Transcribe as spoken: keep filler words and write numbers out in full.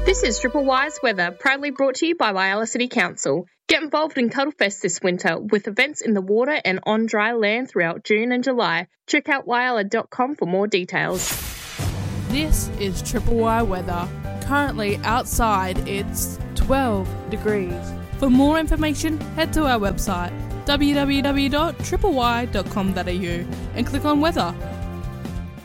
This is Triple Y's Weather, proudly brought to you by Whyalla City Council. Get involved in Cuddlefest this winter with events in the water and on dry land throughout June and July. Check out whyalla dot com for more details. This is Triple Y Weather. Currently outside it's twelve degrees. For more information, head to our website w w w dot triple y dot com dot a u and click on weather.